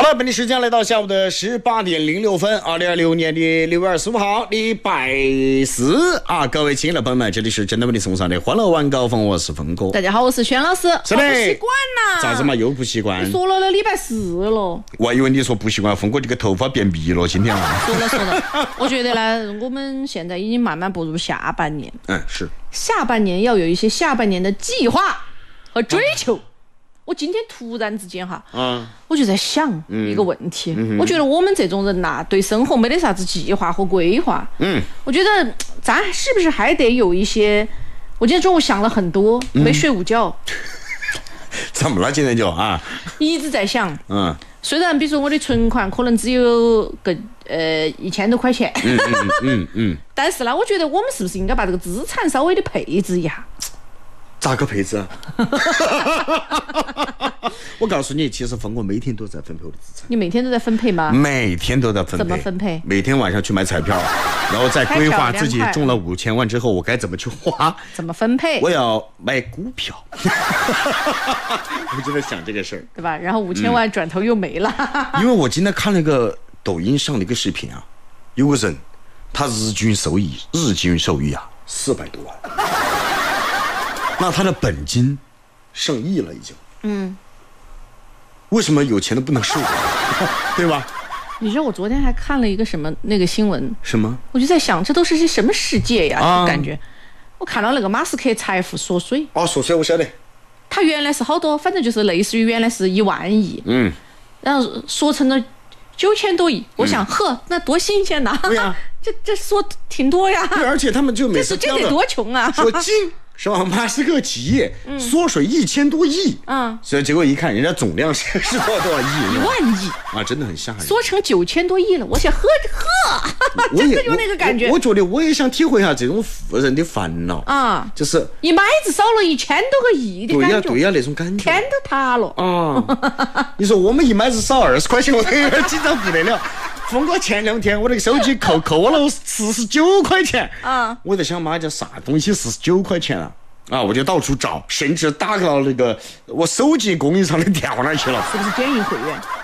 了，本地时间来到下午的18:06，2026年的6月25号，礼拜四啊！各位亲爱的朋友们，这里是真的为你送上的欢乐晚高峰，我是峰哥。 大家好，我是轩老师。 是的， 不习惯呐？ 咋子嘛？又不习惯？ 你说了礼拜四了。 我以为你说不习惯，峰哥这个头发变密了，今天啊。 说了，我觉得呢，我们现在已经慢慢步入下半年。 是。 下半年要有一些下半年的计划和追求。我今天突然之间我就在想一个问题，我觉得我们这种人呐，对生活没得啥子计划和规划。我觉得咱是不是还得有一些？我今天中午想了很多，没睡午觉。 怎么了？今天就一直在想。虽然比如说我的存款可能只有个1000多块钱，但是呢，我觉得我们是不是应该把这个资产稍微的配置一下？ 咋个配置啊？我告诉你，其实峰哥每天都在分配我的资产。 你每天都在分配吗？ 每天都在分配。 怎么分配？ 每天晚上去买彩票，然后再规划自己中了5000万之后，我该怎么去花？ 怎么分配？ 我要买股票。我就在想这个事儿， 对吧？然后5000万转头又没了。 因为我今天看了一个抖音上的一个视频啊，有个人他日均收益400多万。那他的本金上亿了已经。为什么有钱的不能收？对吧？ 你知道我昨天还看了一个什么那个新闻？ 什么？ 我就在想，这都是些什么世界呀？感觉我看到那个马斯克财富缩水。 缩水我晓得。 他原来是好多，反正就是类似于原来是1万亿，然后缩成了9000多亿。我想，那多新鲜呐！对呀，这说挺多呀。 对，而且他们就每次这得多穷啊！ 说是吧？马斯克企业缩水1000多亿，所以结果一看，人家总量是多少亿 ？1万亿啊，真的很吓人。 缩成9000多亿了，我想真的有那个感觉。 我觉得我也想体会一下这种富人的烦恼啊，就是一买子少了1000多个亿的感觉。 对呀，那种感觉。 天都塌了啊！你说我们一买子少20块钱，我都有点紧张不得了。峰哥前2天我那个手机扣了49块钱我在想妈叫啥东西49块钱我就到处找，甚至打到那个我手机供应商的电话那儿去了。 是不是监狱会员？